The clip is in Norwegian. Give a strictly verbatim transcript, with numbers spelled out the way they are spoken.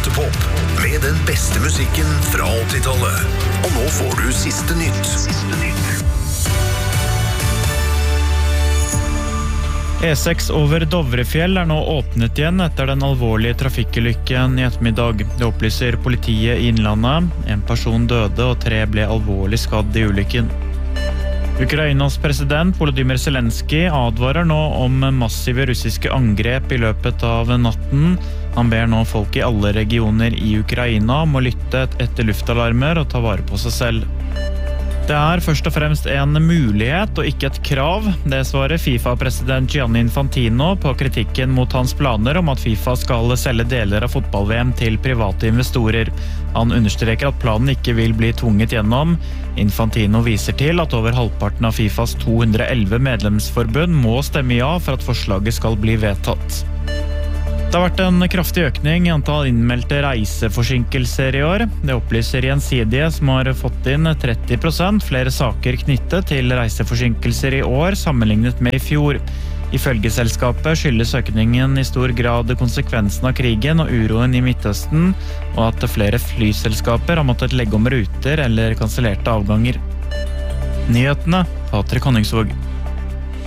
Rottepop med den beste musikken fra åttitallet. Og nå får du siste nytt. Siste nytt. E seks over Dovrefjell er nå åpnet igjen etter den alvorlige trafikkulykken i ettermiddag. Det opplyser politiet i Innlandet. En person døde og tre ble alvorlig skadd i ulykken. Ukrainas president Volodymyr Zelensky advarer nå om massive russiske angrep i løpet av natten. Han ber nå folk i alle regioner i Ukraina om å lytte etter luftalarmer og ta vare på seg selv. Det er først og fremst en mulighet og ikke et krav. Det svarer FIFA-president Gianni Infantino på kritikken mot hans planer om at FIFA skal selge deler av fotball-V M til private investorer. Han understreker at planen ikke vil bli tvunget gjennom. Infantino viser til at over halvparten av FIFAs to hundre og elleve medlemsforbund må stemme ja for at forslaget skal bli vedtatt. Det har vært en kraftig økning i antall innmeldte reiseforsinkelser i år. Det opplyser Gjensidige, som har fått inn tretti prosent flere saker knyttet til reiseforsinkelser i år sammenlignet med i fjor. Ifølge selskapet skyldes økningen i stor grad konsekvensen av krigen og uroen i Midtøsten, og at flere flyselskaper har måttet legge om ruter eller kansellerte avganger. Nyhetene, Patrik Honningsvåg.